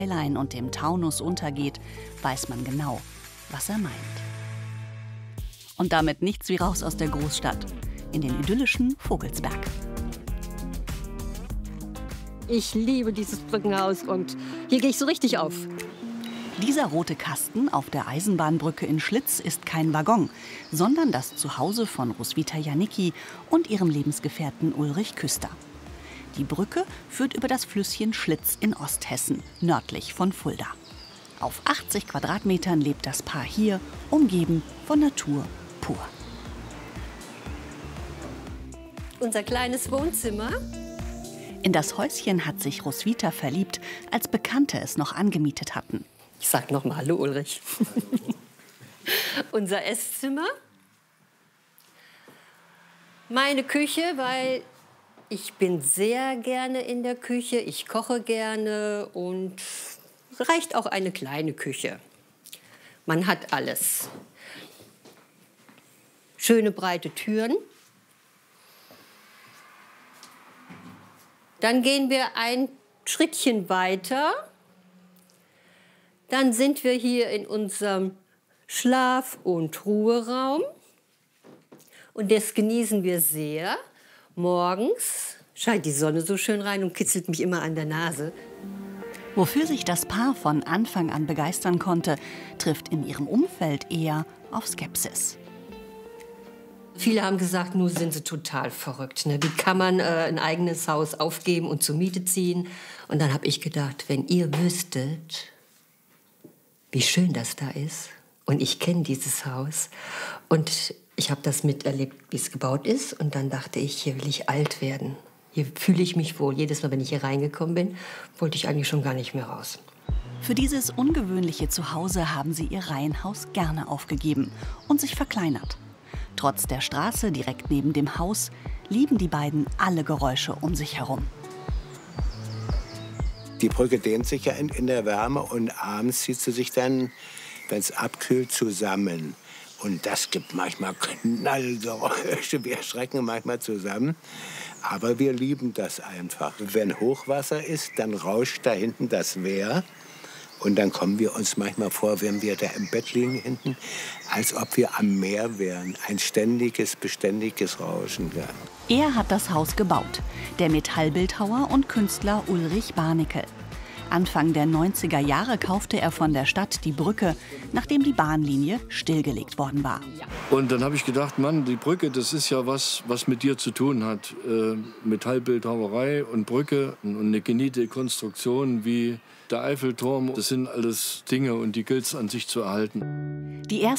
und dem Taunus untergeht, weiß man genau, was er meint. Und damit nichts wie raus aus der Großstadt, in den idyllischen Vogelsberg. Ich liebe dieses Brückenhaus und hier gehe ich so richtig auf. Dieser rote Kasten auf der Eisenbahnbrücke in Schlitz ist kein Waggon, sondern das Zuhause von Roswitha Janicki und ihrem Lebensgefährten Ulrich Küster. Die Brücke führt über das Flüsschen Schlitz in Osthessen, nördlich von Fulda. Auf 80 Quadratmetern lebt das Paar hier, umgeben von Natur pur. Unser kleines Wohnzimmer. In das Häuschen hat sich Roswitha verliebt, als Bekannte es noch angemietet hatten. Ich sag noch mal Hallo, Ulrich. Unser Esszimmer. Meine Küche, weil ich bin sehr gerne in der Küche. Ich koche gerne und es reicht auch eine kleine Küche. Man hat alles. Schöne breite Türen. Dann gehen wir ein Schrittchen weiter. Dann sind wir hier in unserem Schlaf- und Ruheraum. Und das genießen wir sehr. Morgens scheint die Sonne so schön rein und kitzelt mich immer an der Nase. Wofür sich das Paar von Anfang an begeistern konnte, trifft in ihrem Umfeld eher auf Skepsis. Viele haben gesagt, nun sind sie total verrückt. Ne? Wie kann man ein eigenes Haus aufgeben und zur Miete ziehen? Und dann habe ich gedacht, wenn ihr wüsstet, wie schön das da ist. Und ich kenne dieses Haus. Und ich habe das miterlebt, wie es gebaut ist. Und dann dachte ich, hier will ich alt werden. Hier fühle ich mich wohl. Jedes Mal, wenn ich hier reingekommen bin, wollte ich eigentlich schon gar nicht mehr raus. Für dieses ungewöhnliche Zuhause haben sie ihr Reihenhaus gerne aufgegeben und sich verkleinert. Trotz der Straße direkt neben dem Haus lieben die beiden alle Geräusche um sich herum. Die Brücke dehnt sich ja in der Wärme und abends zieht sie sich dann, wenn es abkühlt, zusammen. Und das gibt manchmal Knallgeräusche, wir schrecken manchmal zusammen. Aber wir lieben das einfach. Wenn Hochwasser ist, dann rauscht da hinten das Wehr. Und dann kommen wir uns manchmal vor, wenn wir da im Bett liegen hinten, als ob wir am Meer wären. Ein ständiges, beständiges Rauschen. Ja. Er hat das Haus gebaut, der Metallbildhauer und Künstler Ulrich Barnickel. Anfang der 90er Jahre kaufte er von der Stadt die Brücke, nachdem die Bahnlinie stillgelegt worden war. Und dann habe ich gedacht, Mann, die Brücke, das ist ja was mit dir zu tun hat. Metallbildhauerei und Brücke und eine geniete Konstruktion wie der Eiffelturm, das sind alles Dinge und die gilt es an sich zu erhalten. Die erste